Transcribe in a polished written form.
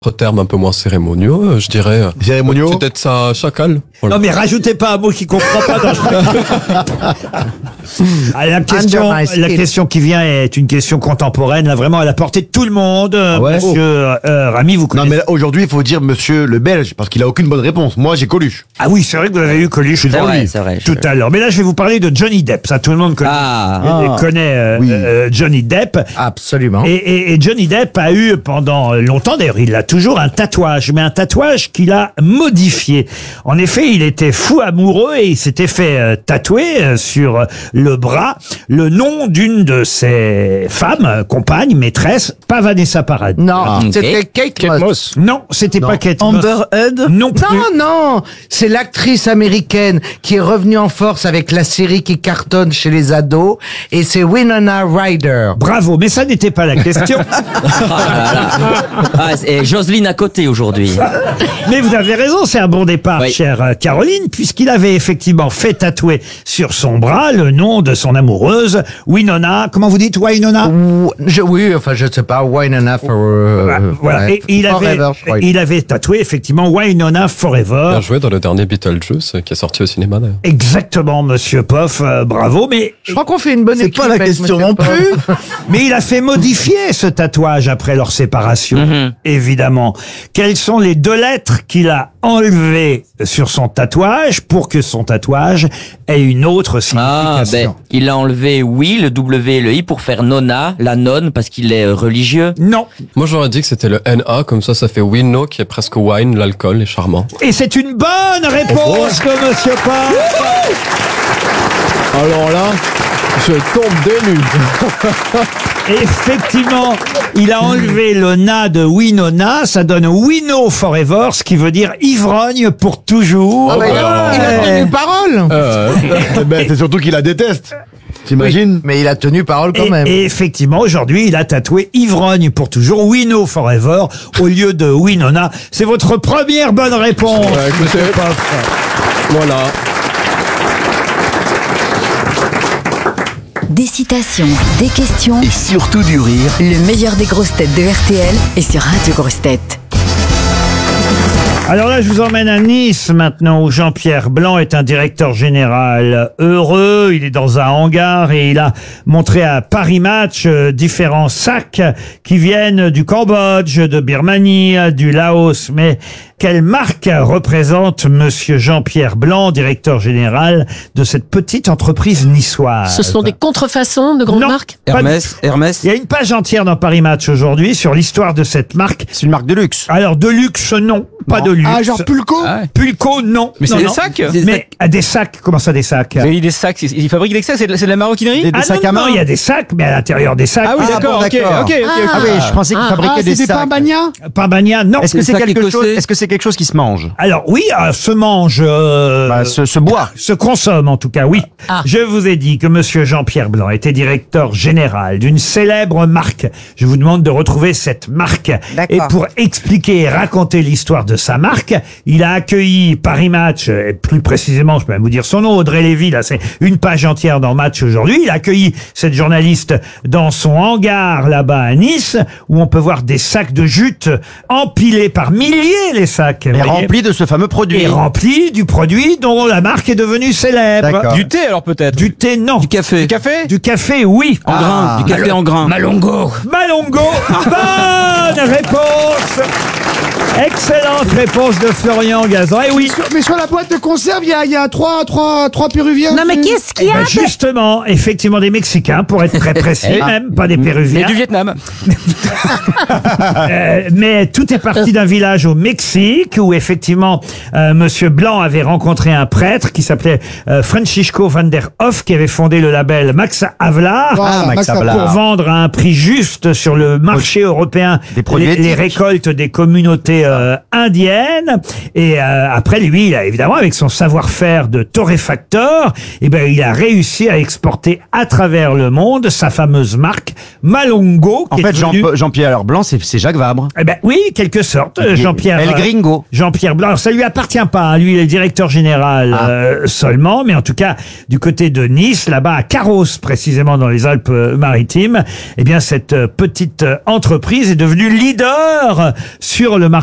terme un peu moins cérémonieux, je dirais. Cérémonieux. Peut-être ça chacal. Voilà. Non mais rajoutez pas un mot qui comprend pas dans Ah, la question qui vient est une question contemporaine, là vraiment à la portée de tout le monde. ouais. Monsieur Rami, vous Non, connaissez. mais là, aujourd'hui, il faut dire monsieur le Belge, parce qu'il a aucune bonne réponse. Moi, j'ai Coluche. Ah oui, c'est vrai que vous avez eu Coluche C'est vrai, c'est vrai. tout à l'heure. Mais là, je vais vous parler de Johnny Depp. Ça, tout le monde connaît Oui. Johnny Depp. Absolument. Et Johnny Depp a eu pendant longtemps, d'ailleurs il a toujours un tatouage, mais un tatouage qu'il a modifié. En effet, il était fou amoureux et il s'était fait tatouer sur le bras le nom d'une de ses femmes, compagnes, maîtresses, pas Vanessa Paradis. Non, ok. c'était Kate Moss. Non, c'était pas Kate Moss. Amber Heard. Non plus. Non, c'est l'actrice américaine qui est revenue en force avec la série qui cartonne chez les ados, et c'est Winona Ryder. Bravo, mais ça n'était pas la question. Et Jocelyne à côté aujourd'hui. Mais vous avez raison, c'est un bon départ, Oui. chère Caroline, puisqu'il avait effectivement fait tatouer sur son bras le nom de son amoureuse, Winona. Comment vous dites, Winona? Oui, enfin, je sais pas, Winona Voilà. Et il avait tatoué effectivement Winona Forever. Bien joué dans le dernier Beetlejuice qui est sorti au cinéma d'ailleurs. Exactement, monsieur Poff, bravo. Mais Je crois qu'on fait une bonne équipe. pas la avec question Monsieur non Paul. plus. mais il a fait modifier ce tatouage après leur séparation, évidemment. Quelles sont les 2 lettres qu'il a enlevées sur son tatouage pour que son tatouage ait une autre signification? Il a enlevé oui, le W et le I pour faire nonna, la nonne, parce qu'il est religieux. Non. Moi j'aurais dit que c'était le NA, comme ça fait wino qui est presque wine, l'alcool est charmant. Et c'est une bonne réponse de monsieur Poff. Alors là, je tombe des nues. Effectivement, il a enlevé le na de Winona, ça donne Wino Forever, ce qui veut dire ivrogne pour toujours. Ah bah, il a tenu parole. Ben, c'est surtout qu'il la déteste. T'imagines? Mais il a tenu parole quand même. Et effectivement, aujourd'hui, il a tatoué ivrogne pour toujours, Wino Forever, au lieu de Winona. C'est votre première bonne réponse. Ouais, écoutez, monsieur Poff. voilà. Des citations, des questions, Et surtout du rire. le meilleur des grosses têtes de RTL est sur Radio Grosses Têtes. Alors là, je vous emmène à Nice maintenant, où Jean-Pierre Blanc est un directeur général heureux. Il est dans un hangar et il a montré à Paris Match différents sacs qui viennent du Cambodge, de Birmanie, du Laos. Mais quelle marque représente monsieur Jean-Pierre Blanc, directeur général de cette petite entreprise niçoise? Ce sont des contrefaçons de grandes Non. marques? Pas du- Hermès. Il y a une page entière dans Paris Match aujourd'hui sur l'histoire de cette marque. C'est une marque de luxe. Alors, de luxe, non. Pas de luxe. Ah, genre Pulco? Pulco, non. Mais c'est Non, des non. sacs? Mais des sacs, comment ça des sacs? Vous avez des sacs, ils fabriquent des sacs, c'est de la maroquinerie? Ah sacs non, à main? non, il y a des sacs, mais à l'intérieur des sacs. Ah oui, d'accord, bon, ok. d'accord. Ah oui, je pensais qu'il fabriquait des sacs. Pambagna, non. Est-ce que Des c'est sacs quelque chose? écossais. Est-ce que c'est quelque chose qui se mange? Alors oui, se mange, Se boit. se consomme en tout cas, oui. Je vous ai dit que monsieur Jean-Pierre Blanc était directeur général d'une célèbre marque. Je vous demande de retrouver cette marque. Et pour expliquer et raconter l'histoire de sa marque, il a accueilli Paris Match, et plus précisément, je peux même vous dire son nom, Audrey Lévy, là c'est une page entière dans Match aujourd'hui. Il a accueilli cette journaliste dans son hangar là-bas à Nice, où on peut voir des sacs de jute empilés par milliers, les sacs. Et Vous voyez, rempli de ce fameux produit. et remplis du produit dont la marque est devenue célèbre. D'accord. Du thé alors peut-être? Du thé, non. Du café? Du café? Du café, oui. En grain, du café en grain. Malongo. Malongo. Bonne réponse. Excellente réponse de Florian Gazan. Et oui. Mais sur la boîte de conserve, il y a trois Péruviens. Non mais qu'est-ce qu'il y a? Bah, justement, effectivement, des Mexicains, pour être très précis, même, pas des Péruviens. Et du Vietnam. Mais tout est parti d'un village au Mexique où effectivement Monsieur Blanc avait rencontré un prêtre qui s'appelait Francisco van der Hoff, qui avait fondé le label Max Havelaar, Voilà, Max Max Havelaar. pour vendre à un prix juste sur le marché européen Des produits les éthiques. récoltes des communautés indienne. Et après, lui, il a, évidemment, avec son savoir-faire de torréfacteur, il a réussi à exporter à travers le monde sa fameuse marque Malongo. En fait, Jean-Pierre Blanc, c'est Jacques Vabre. Oui, quelque sorte. Jean-Pierre. El Gringo. Jean-Pierre Blanc. Alors, ça lui appartient pas. Hein. Lui, il est directeur général seulement. Mais en tout cas, du côté de Nice, là-bas, à Carros, précisément dans les Alpes-Maritimes, cette petite entreprise est devenue leader sur le marché